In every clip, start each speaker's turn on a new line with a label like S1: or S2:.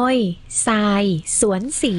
S1: ยทรายสวนสี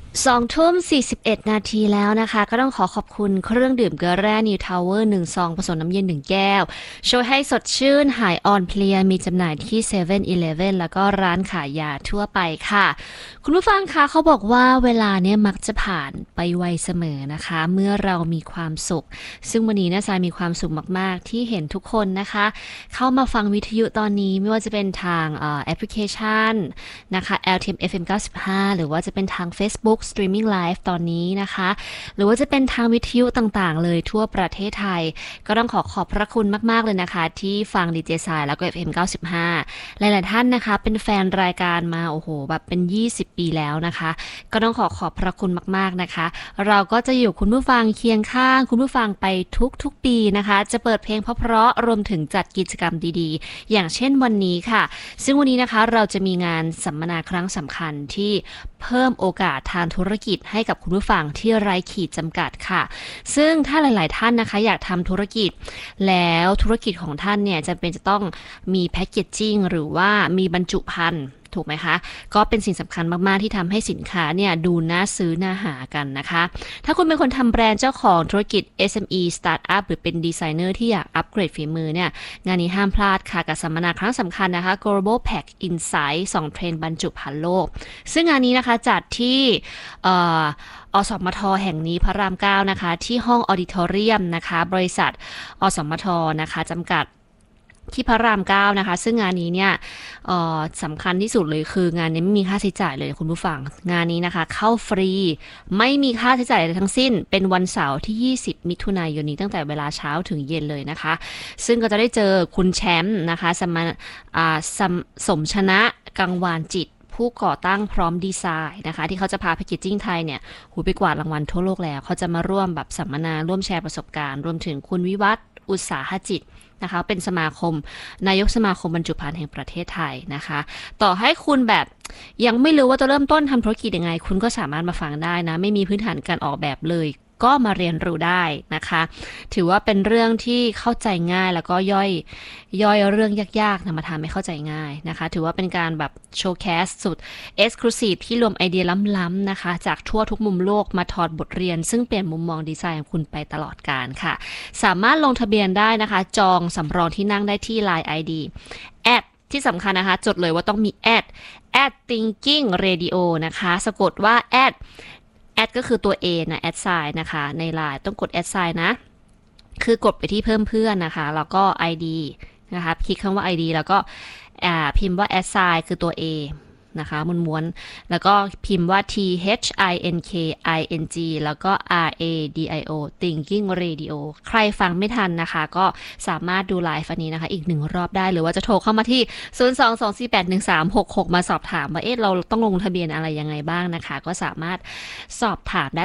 S2: 2 ทุ่ม 41 นาทีแล้วนะคะก็ต้องขอบคุณเครื่องดื่มเกลือแร่นิวทาวเวอร์1 ซองผสมน้ำเย็น1 แก้วช่วยให้สดชื่นหายอ่อนเพลียมีจำหน่ายที่7-Eleven แล้วก็ร้านขายยาทั่วไปค่ะคุณผู้ฟังคะเขาบอกว่าเวลาเนี่ยมักจะผ่านไปไวเสมอนะคะเมื่อเรามีความสุขซึ่งวันนี้นะทรายมีความสุขมากๆที่เห็นทุกคนนะคะเข้ามาฟังวิทยุตอนนี้ไม่ว่าจะเป็นทางแอปพลิเคชันนะคะ LTM FM 95หรือว่าจะเป็นทาง Facebook Streaming Live ตอนนี้นะคะหรือว่าจะเป็นทางวิทยุต่างๆเลยทั่วประเทศไทยก็ต้องขอบพระคุณมากๆเลยนะคะที่ฟังดีเจสายแล้วก็ FM 95หลายๆท่านนะคะเป็นแฟนรายการมาโอ้โหแบบเป็น20 ปีแล้วนะคะก็ต้องขอบพระคุณมากๆนะคะเราก็จะอยู่คุณผู้ฟังเคียงข้างคุณผู้ฟังไปทุกปีนะคะจะเปิดเพลงเพราะๆรวมถึงจัดกิจกรรมดีๆอย่างเช่นวันนี้ค่ะซึ่งวันนี้นะคะเราจะมีงานสัมมนาครั้งสำคัญที่เพิ่มโอกาสทางธุรกิจให้กับคุณผู้ฟังที่ไร้ขีดจำกัดค่ะซึ่งถ้าหลายๆท่านนะคะอยากทำธุรกิจแล้วธุรกิจของท่านเนี่ยจะต้องมีแพคเกจจิ้งหรือว่ามีบรรจุภัณฑ์ถูกไหมคะก็เป็นสิ่งสำคัญมากๆที่ทำให้สินค้าเนี่ยดูน่าซื้อน่าหากันนะคะถ้าคุณเป็นคนทำแบรนด์เจ้าของธุรกิจ SME Startup หรือเป็นดีไซเนอร์ที่อยากอัปเกรดฝีมือเนี่ยงานนี้ห้ามพลาดค่ะกับสัมมนาครั้งสำคัญนะคะ Global Pack Insight 2 เทรนด์บรรจุภัณฑ์โลกซึ่งงานนี้นะคะจัดที่อสมทแห่งนี้พระราม9นะคะที่ห้องออดิทอเรียมนะคะบริษัทอสมทนะคะจำกัดที่พระราม9นะคะซึ่งงานนี้เนี่ยสำคัญที่สุดเลยคืองานนี้ไม่มีค่าใช้จ่ายเลยคุณผู้ฟังงานนี้นะคะเข้าฟรีไม่มีค่าใช้จ่ายอะไรทั้งสิ้นเป็นวันเสาร์ที่20 มิถุนายนนี้ตั้งแต่เวลาเช้าถึงเย็นเลยนะคะซึ่งก็จะได้เจอคุณแชมป์นะคะสมชนะกังวานจิตผู้ก่อตั้งพร้อมดีไซน์นะคะที่เขาจะพาแพคเกจจิ้งไทยเนี่ยไปกวาดรางวัลทั่วโลกแล้วเขาจะมาร่วมแบบสัมมนาร่วมแชร์ประสบการณ์รวมถึงคุณวิวัฒน์อุตสาหจิตนะคะเป็นสมาคมนายกสมาคมบรรจุภัณฑ์แห่งประเทศไทยนะคะต่อให้คุณแบบยังไม่รู้ว่าจะเริ่มต้นทำธุรกิจยังไงคุณก็สามารถมาฟังได้นะไม่มีพื้นฐานการออกแบบเลยก็มาเรียนรู้ได้นะคะถือว่าเป็นเรื่องที่เข้าใจง่ายแล้วก็ย่อยเรื่องยากๆมาทำให้เข้าใจง่ายนะคะถือว่าเป็นการแบบโชว์แคสสุด Exclusive ที่รวมไอเดียล้ำๆนะคะจากทั่วทุกมุมโลกมาถอดบทเรียนซึ่งเปลี่ยนมุมมองดีไซน์ของคุณไปตลอดกาลค่ะสามารถลงทะเบียนได้นะคะจองสำรองที่นั่งได้ที่ Line ID แอดที่สำคัญนะคะจดเลยว่าต้องมีแอด thinking radio นะคะสะกดว่าแอดก็คือตัว A นะแอดไซน์นะคะใน LINE ต้องกดแอดไซน์นะคือกดไปที่เพิ่มเพื่อนนะคะแล้วก็ ID นะคะคลิกคำว่า ID แล้วก็พิมพ์ว่าแอดไซน์คือตัว A นะคะม้วนๆแล้วก็พิมพ์ว่า THINKING แล้วก็ RADIO Thinking Radio ใครฟังไม่ทันนะคะก็สามารถดูไลฟ์นี้นะคะอีก1 รอบได้หรือว่าจะโทรเข้ามาที่022481366มาสอบถามว่าเราต้องลงทะเบียนอะไรยังไงบ้างนะคะก็สามารถสอบถามได้